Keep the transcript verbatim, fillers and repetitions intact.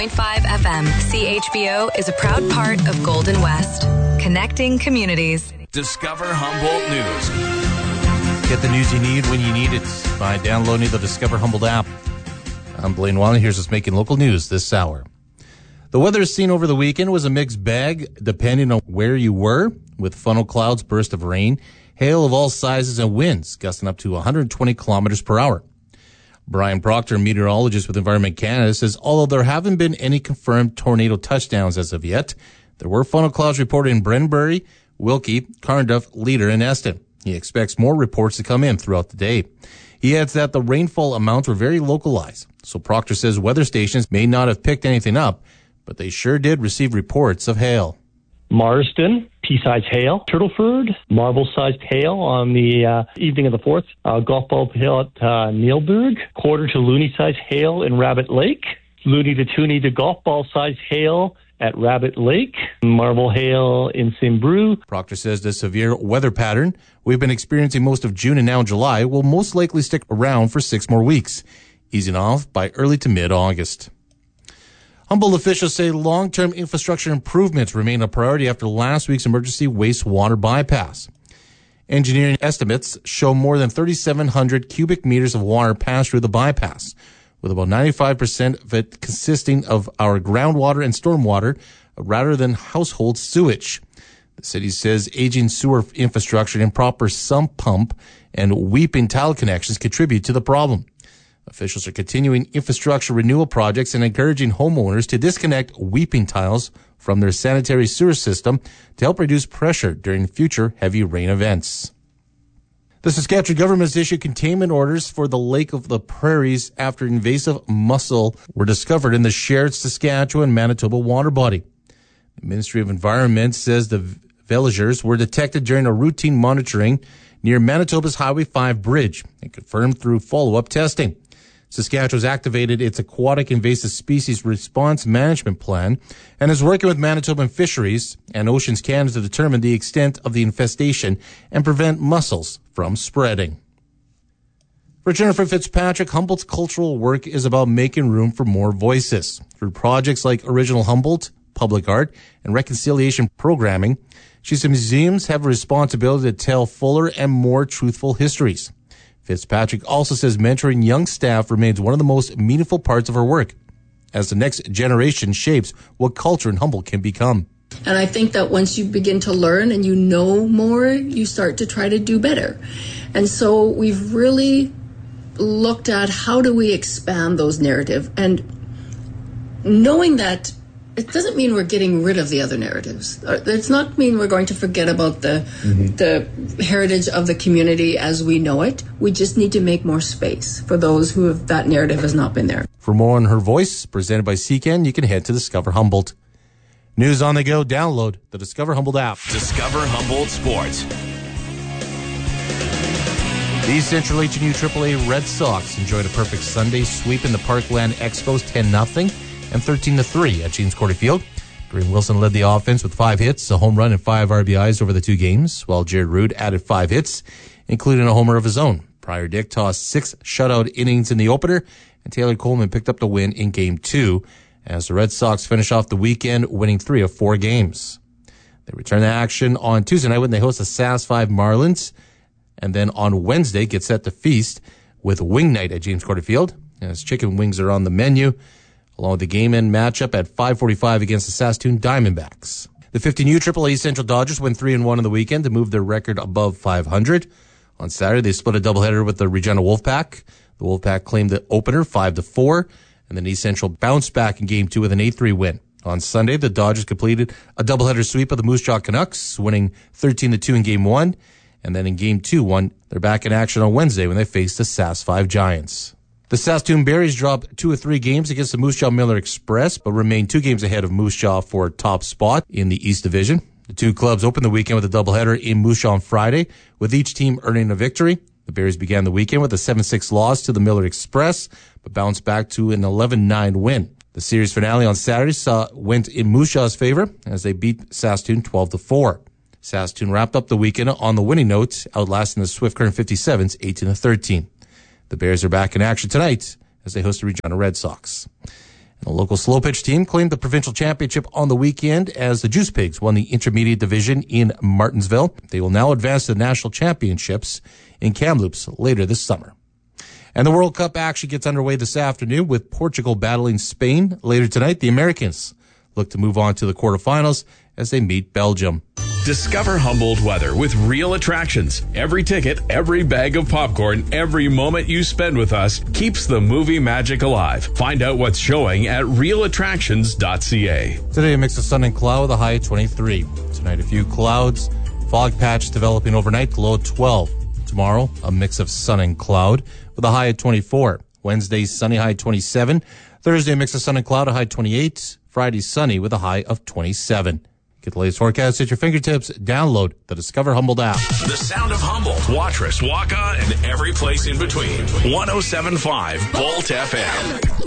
point five F M. C H B O is a proud part of Golden West. Connecting communities. Discover Humboldt News. Get the news you need when you need it by downloading the Discover Humboldt app. I'm Blaine Wally. Here's what's making local news this hour. The weather seen over the weekend was a mixed bag depending on where you were, with funnel clouds, bursts of rain, hail of all sizes, and winds gusting up to one hundred twenty kilometers per hour. Brian Proctor, meteorologist with Environment Canada, says although there haven't been any confirmed tornado touchdowns as of yet, there were funnel clouds reported in Brandbury, Wilkie, Carnduff, Leader, and Eston. He expects more reports to come in throughout the day. He adds that the rainfall amounts were very localized, so Proctor says weather stations may not have picked anything up, but they sure did receive reports of hail. Marsden, pea-sized hail. Turtleford, marble-sized hail on the uh, evening of the fourth. Uh, golf ball hail at uh, Neilburg. Quarter to loonie-sized hail in Rabbit Lake. Looney to toonie to golf ball-sized hail at Rabbit Lake. Marble hail in Simbrew. Proctor says the severe weather pattern we've been experiencing most of June and now July will most likely stick around for six more weeks, easing off by early to mid-August. Humboldt officials say long-term infrastructure improvements remain a priority after last week's emergency wastewater bypass. Engineering estimates show more than thirty-seven hundred cubic meters of water passed through the bypass, with about ninety-five percent of it consisting of our groundwater and stormwater rather than household sewage. The city says aging sewer infrastructure, improper sump pump, and weeping tile connections contribute to the problem. Officials are continuing infrastructure renewal projects and encouraging homeowners to disconnect weeping tiles from their sanitary sewer system to help reduce pressure during future heavy rain events. The Saskatchewan government has issued containment orders for the Lake of the Prairies after invasive mussel were discovered in the shared Saskatchewan-Manitoba water body. The Ministry of Environment says the villagers were detected during a routine monitoring near Manitoba's Highway five bridge and confirmed through follow-up testing. Saskatchewan has activated its Aquatic Invasive Species Response Management Plan and is working with Manitoban Fisheries and Oceans Canada to determine the extent of the infestation and prevent mussels from spreading. For Jennifer Fitzpatrick, Humboldt's cultural work is about making room for more voices. Through projects like Original Humboldt, Public Art, and Reconciliation Programming, she says museums have a responsibility to tell fuller and more truthful histories. Fitzpatrick also says mentoring young staff remains one of the most meaningful parts of her work, as the next generation shapes what culture in Humboldt can become. And I think that once you begin to learn and you know more, you start to try to do better. And so we've really looked at how do we expand those narratives, and knowing that it doesn't mean we're getting rid of the other narratives. It's not mean we're going to forget about the mm-hmm. the heritage of the community as we know it. We just need to make more space for those who have, that narrative has not been there. For more on her voice, presented by C K N, you can head to Discover Humboldt. News on the go, download the Discover Humboldt app. Discover Humboldt Sports. The Central H and U triple A Red Sox enjoyed a perfect Sunday sweep in the Parkland Expos ten nothing. And thirteen to three at James Cordy Field. Green Wilson led the offense with five hits, a home run, and five R B Is over the two games, while Jared Rood added five hits, including a homer of his own. Pryor Dick tossed six shutout innings in the opener, and Taylor Coleman picked up the win in Game two, as the Red Sox finish off the weekend winning three of four games. They return to action on Tuesday night when they host the S A S five Marlins, and then on Wednesday get set to feast with Wing Night at James Cordy Field, as chicken wings are on the menu, along with the game-end matchup at five forty-five against the Saskatoon Diamondbacks. The fifteen U triple A Central Dodgers went three and one on the weekend to move their record above five hundred. On Saturday, they split a doubleheader with the Regina Wolfpack. The Wolfpack claimed the opener five to four, and then East Central bounced back in Game two with an eight three win. On Sunday, the Dodgers completed a doubleheader sweep of the Moose Jaw Canucks, winning thirteen to two in Game one, and then in Game two, one, they're back in action on Wednesday when they face the S A S five Giants. The Saskatoon Berries dropped two or three games against the Moose Jaw Miller Express, but remain two games ahead of Moose Jaw for top spot in the East Division. The two clubs opened the weekend with a doubleheader in Moose Jaw on Friday, with each team earning a victory. The Berries began the weekend with a seven six loss to the Miller Express, but bounced back to an eleven nine win. The series finale on Saturday saw, went in Moose Jaw's favor as they beat Saskatoon twelve to four. Saskatoon wrapped up the weekend on the winning note, outlasting the Swift Current fifty-sevens eighteen to thirteen. The Bears are back in action tonight as they host the Regina Red Sox. The local slow pitch team claimed the provincial championship on the weekend as the Juice Pigs won the intermediate division in Martinsville. They will now advance to the national championships in Kamloops later this summer. And the World Cup action gets underway this afternoon with Portugal battling Spain. Later tonight, the Americans look to move on to the quarterfinals as they meet Belgium. Discover Humboldt weather with real attractions. Every ticket, every bag of popcorn, every moment you spend with us keeps the movie magic alive. Find out what's showing at real attractions dot c a. Today, a mix of sun and cloud with a high of twenty-three. Tonight, a few clouds. Fog patch developing overnight, low of twelve. Tomorrow, a mix of sun and cloud with a high of twenty-four. Wednesday, sunny, high twenty-seven. Thursday, a mix of sun and cloud, a high twenty-eight. Friday, sunny with a high of twenty-seven. Get the latest forecast at your fingertips. Download the Discover Humboldt app. The sound of Humboldt, Watrous, Waka, and every place in between. one oh seven point five Bolt F M.